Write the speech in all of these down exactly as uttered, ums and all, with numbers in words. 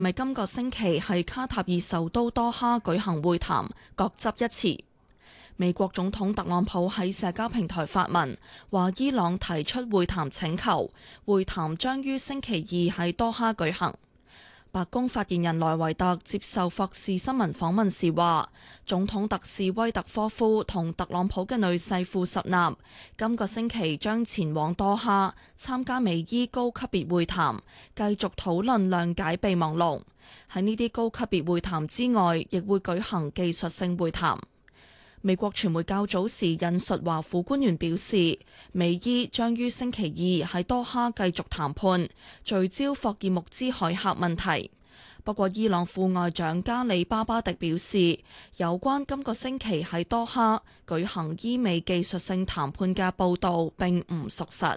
咪今個星期喺卡塔爾首都多哈舉行會談，各執一詞。美國總統特朗普喺社交平台發文，話伊朗提出會談請求，會談將於星期二喺多哈舉行。白宮發言人萊維特接受霍士新聞訪問時話，總統特使威特科夫同特朗普嘅女婿庫什納今個星期將前往多哈參加美伊高級別會談，繼續討論諒解備忘錄。喺呢啲高級別會談之外，亦會舉行技術性會談。美國傳媒較早時引述華府官員表示，美伊將於星期二喺多哈繼續談判，聚焦霍爾木茲海峽問題。不過，伊朗副外長加里巴巴迪表示，有關今個星期喺多哈舉行伊美技術性談判嘅報導並唔屬實。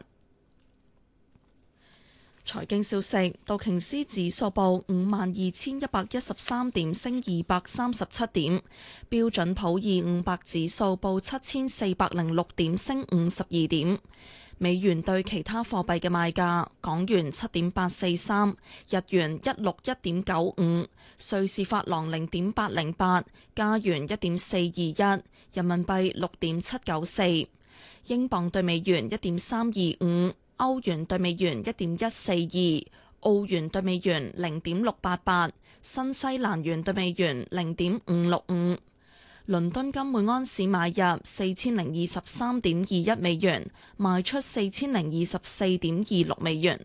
財經消息，道瓊斯指數報五萬二千一百一十三點，升二百三十七點；標準普爾五百指數報七千四百零六點，升五十二點。美元對其他貨幣嘅賣價：港元七點八四三，日元一六一點九五，瑞士法郎零點八零八，加元一點四二一，人民幣六點七九四，英鎊對美元一點三二五。歐元對美元一點一四二，澳元對美元零點六八八，新西蘭元對美元零點五六五。倫敦金每安士買入四千零二十三點二一美元，賣出四千零二十四點二六美元。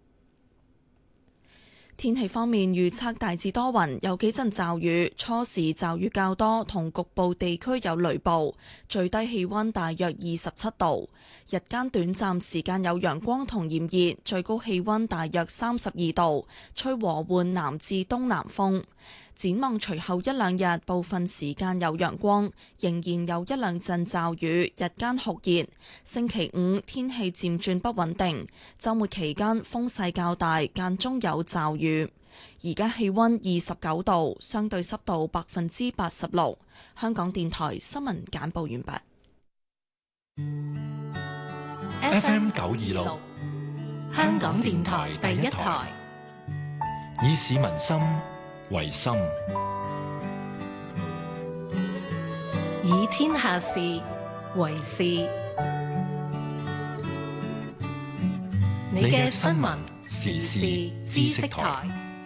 天氣方面預測大致多雲，有幾陣驟雨，初時驟雨較多，同局部地區有雷暴。最低氣溫大約二十七度，日間短暫時間有陽光同炎熱，最高氣溫大約三十二度，吹和緩南至東南風。展望隨後一兩日，部分時間有陽光，仍然有一兩陣驟雨，日間酷熱。星期五天氣漸轉不穩定，週末期間風勢較大，間中有驟雨。而家氣溫二十九度，相對濕度百分之八十六。香港電台新聞簡報完畢。 F M 九二六，香港電台第一台，以市民心為心， 以天下事為事。你嘅新聞時事知識台。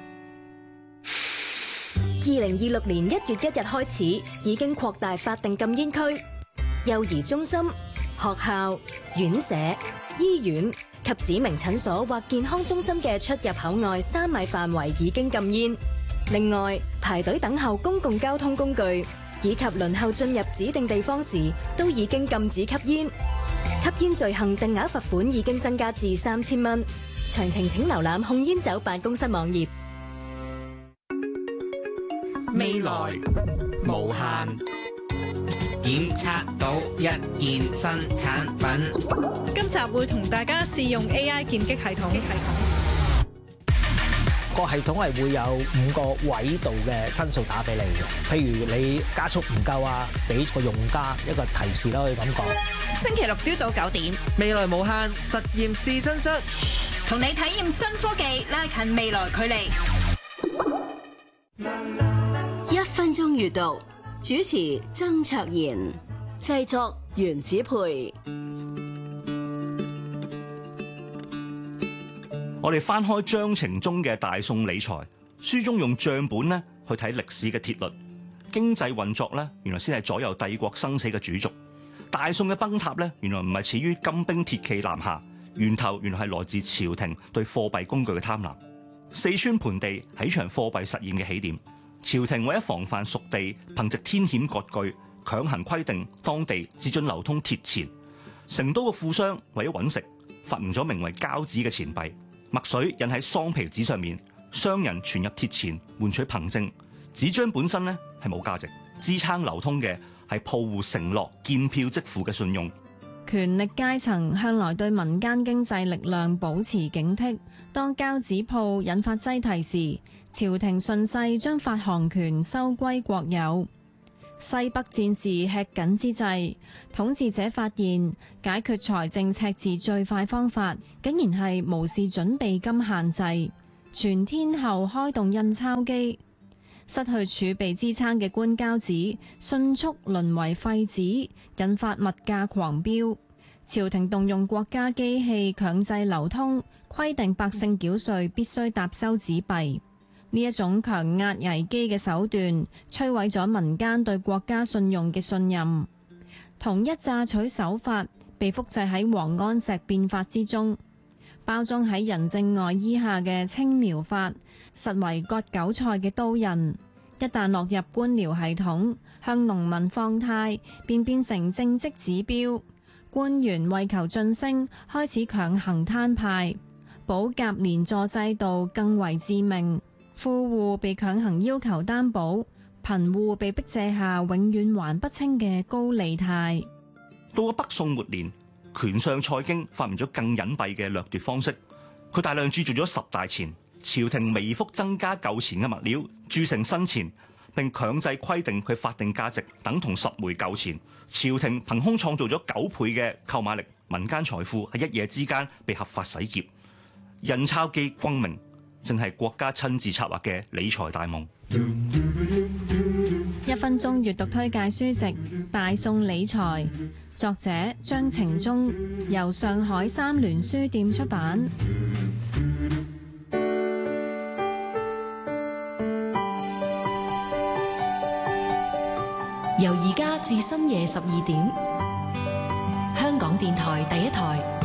二零二六年一月一日開始，已經擴大法定禁煙區，幼兒中心、學校、院舍、醫院及指明診所或健康中心嘅出入口外三米範圍已經禁煙。另外，排隊等候公共交通工具以及輪候進入指定地方時，都已經禁止吸煙。吸煙罪行定額罰款已經增加至三千蚊。詳情請瀏覽控煙酒辦公室網頁。 未來無限，檢測到一件新產品。 今集會同大家試用 A I 劍擊系統。系統個系統係會有五個位度嘅分數打俾你嘅，譬如你加速唔夠啊，俾個用家一個提示啦，可以咁講。 星期六朝早九點， 未來無限實驗試身室， 同你體驗新科技，拉近未來距離。 一分鐘閱讀，主持曾卓賢，製作袁子培。 我哋翻開章程中嘅大宋理財書中，用賬本咧去睇歷史嘅鐵律，經濟運作咧原來先係左右帝國生死嘅主軸。大宋嘅崩塌咧，原來唔係始於金兵鐵騎南下，源頭原來係來自朝廷對貨幣工具嘅貪婪。四川盆地係一場貨幣實驗嘅起點，朝廷為咗防範屬地，憑藉天險割據，強行規定當地只准流通鐵錢。成都嘅富商為咗揾食，發明咗名為膠紙嘅錢幣。墨水印喺桑皮紙上面，商人存入鐵錢換取憑證。紙張本身咧係冇價值，支撐流通嘅係鋪戶承諾見票即付嘅信用。 權力階層向來對民間經濟力量保持警惕。當膠紙鋪引發擠提時，朝廷順勢將發行權收歸國有。西北戰事吃緊之際，統治者發現解決財政赤字最快方法，竟然係無視準備金限制。 全天候開動印鈔機，失去儲備支撐嘅官膠紙迅速淪為廢紙，引發物價狂飆。朝廷動用國家機器強制流通，規定百姓繳稅必須搭收紙幣。呢一種強壓危機嘅手段，摧毀咗民間對國家信用嘅信任。同一榨取手法被複製喺王安石變法之中，包裝喺仁政外衣下嘅青苗法，實為割韭菜嘅刀刃。一旦落入官僚系統，向農民放貸便變成政績指標。官員為求晉升，開始強行攤派，保甲連坐制度更為致命。富戶被強行要求擔保，貧戶被逼借下永遠還不清嘅高利貸。 到咗北宋末年，權相蔡京發明咗更隱蔽嘅掠奪方式。佢大量鑄造咗十大錢，朝廷微幅增加舊錢嘅物料，鑄成新錢，並強制規定佢法定價值等同十枚舊錢。朝廷憑空創造咗九倍嘅購買力，民間財富喺一夜之間被合法洗劫。印鈔機轟鳴，正係國家親自策劃嘅理財大夢。 一分鐘閱讀推介書籍《大宋理財》，作者張程中，由上海三聯書店出版。 由而家至深夜十二點，香港電台第一台。